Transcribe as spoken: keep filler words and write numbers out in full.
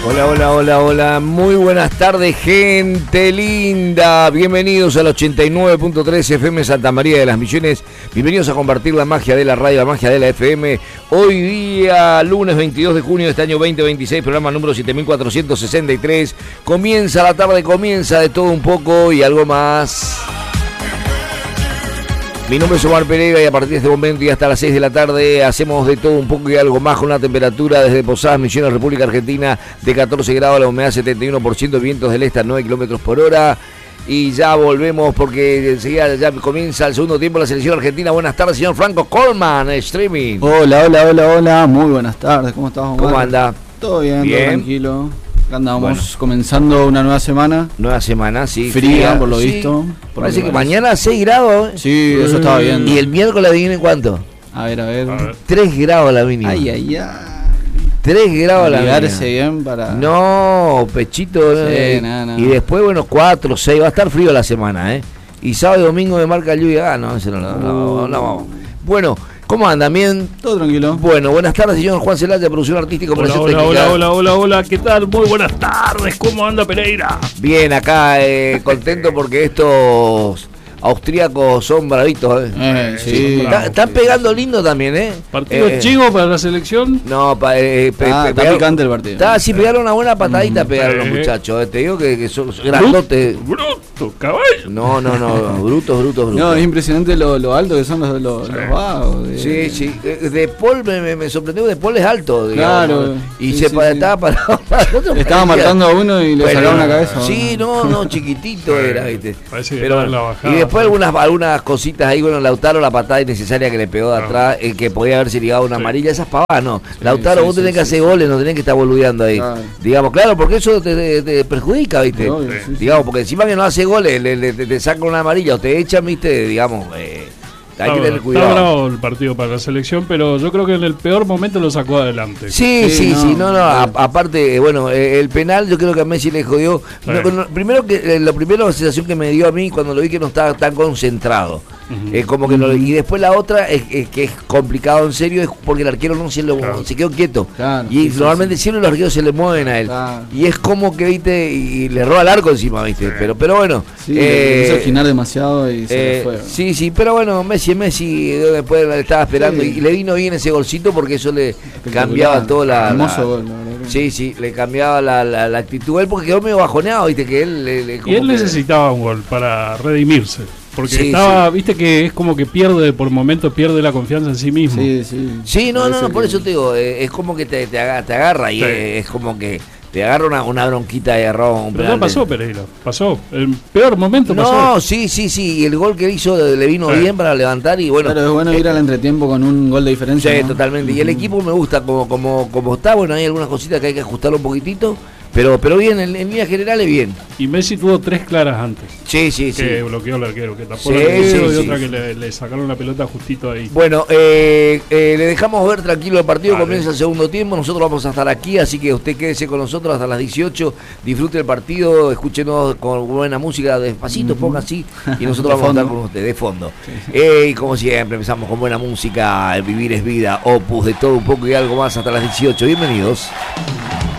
Hola, hola, hola, hola, muy buenas tardes, gente linda. Bienvenidos al ochenta y nueve punto tres F M Santa María de las Misiones. Bienvenidos a compartir la magia de la radio, la magia de la F M. Hoy día, lunes veintidós de junio de este año veinte veintiséis, programa número siete mil cuatrocientos sesenta y tres. Comienza la tarde, comienza de todo un poco y algo más. Mi nombre es Omar Pereira y a partir de este momento y hasta las seis de la tarde hacemos de todo un poco y algo más con una temperatura desde Posadas Misiones, República Argentina, de catorce grados, la humedad setenta y uno por ciento, vientos del este a nueve kilómetros por hora. Y ya volvemos porque enseguida ya comienza el segundo tiempo de la selección argentina. Buenas tardes, señor Franco Colman, streaming. Hola, hola, hola, hola, muy buenas tardes, ¿cómo estás, Omar? ¿Cómo anda? Todo bien, bien. todo tranquilo. Acá andamos Bueno. comenzando una nueva semana. Nueva semana, sí. Fría, fría, por lo sí. visto. Por Parece lo que parece. mañana seis grados. ¿eh? Sí, eso estaba viendo. Y el miércoles adivinen cuánto. A ver, a ver. A ver. tres grados la mínima. Ay, ay, ay. tres grados la mínima. Abrigarse bien para... No, pechito. Sí, eh, no, no. Y después, bueno, cuatro, seis. Va a estar frío la semana, ¿eh? Y sábado y domingo me marca lluvia. Ah, no, ese no, no, no, no, no. Bueno, ¿cómo andan? ¿Bien? Todo tranquilo. Bueno, buenas tardes, señor Juan Celaya, producción artística, Hola, operación hola, técnica. hola, hola, hola, hola, ¿qué tal? Muy buenas tardes, ¿cómo anda Pereira? Bien, acá, eh, contento porque estos austríacos son bravitos, ¿eh? Eh, sí. bravo. Está- Están pegando lindo también, ¿eh? ¿Partido Eh, chivo para la selección? No, pa, eh, pe- Ah, pe- está pegaron- picante el partido. Está, sí, pegaron una buena patadita, pegaron los eh. muchachos. eh. Te digo que, que son, son grandotes. Bruto, caballo. No, no, no, brutos, brutos, brutos. No, es impresionante lo, lo alto que son los, los, los vagos. de- Sí, sí. De, de Paul me, me, me sorprendió que De Paul es alto, digamos. Claro, ¿no? Y sí, se sí, pa- sí. estaba parado para el otro. Estaba parecía- matando a uno y le Bueno, sacaron la cabeza. Sí, no, no, chiquitito era, ¿viste? Parece que Pero, estaba en la bajada. y después algunas algunas cositas ahí, bueno, Lautaro, la patada innecesaria que le pegó de Ah. atrás, el que podía haberse ligado una Sí. amarilla, esas pavadas, no. Lautaro, sí, vos sí, tenés que sí, hacer goles, no tenés que estar boludeando ahí. Claro. Digamos, claro, porque eso te, te- te perjudica, ¿viste? Obvio, sí, sí. Digamos, porque encima que no hace goles, le, le- te, te sacan una amarilla o te echan, ¿viste? Digamos, eh, hay que Está, tener está cuidado. bravo el partido para la selección, pero yo creo que en el peor momento lo sacó adelante. Sí, sí, Sí, sí, no, no, no, sí. a- aparte, eh, bueno, eh, el penal yo creo que a Messi le jodió. Sí. No, no, primero que, eh, lo primero la sensación que me dio a mí cuando lo vi que no estaba tan concentrado. Ujú. Eh, como que no, y después la otra es, es que es complicado en serio, es porque el arquero no se, lo, Claro. se quedó quieto. Claro, y sí, sí, normalmente siempre los arqueros se le mueven a él. Claro. Y es como que, viste, y le roba el arco encima, viste. Pero, pero bueno. Sí, eh, le hizo girar demasiado y se eh, le fue. sí, sí, pero bueno, Messi es Messi, eh, después le estaba esperando Sí. y le vino bien ese golcito porque eso le cambiaba toda la... Hermoso la- gol, la verdad que- Sí, sí, le cambiaba la, la, la actitud a él porque quedó medio bajoneado, viste, que él... le- le- Y como él que- necesitaba un gol para redimirse. Porque Sí, estaba, viste que es como que pierde, por momentos pierde la confianza en sí mismo. Sí, sí. Sí, no, no, Parece no, por que- eso te digo, eh, es como que te, te, agarra, te agarra y Sí. eh, es como que te agarra una, una bronquita de error. Un Pero penal no de- pasó Pereira, pasó. El peor momento No, pasó. sí, sí, sí, y el gol que hizo le vino Sí. bien para levantar y bueno... Pero es bueno ir al entretiempo con un gol de diferencia. Sí, ¿no? totalmente. Y el equipo me gusta como, como, como está. Bueno, hay algunas cositas que hay que ajustar un poquitito. Pero, pero bien, en, en líneas generales, bien. Y Messi tuvo tres claras antes. Sí, sí, sí. Que bloqueó al arquero, que tapó Sí, al arquero sí, y sí. otra que le, le sacaron la pelota justito ahí. Bueno, eh, eh, le dejamos ver tranquilo el partido. Vale. Comienza el segundo tiempo. Nosotros vamos a estar aquí, así que usted quédese con nosotros hasta las dieciocho. Disfrute el partido, escúchenos con buena música, despacito, ponga así. Y nosotros De vamos a estar fondo. con usted, de fondo. Eh, y como siempre, empezamos con buena música. El vivir es vida, opus, de todo un poco y algo más hasta las dieciocho. Bienvenidos.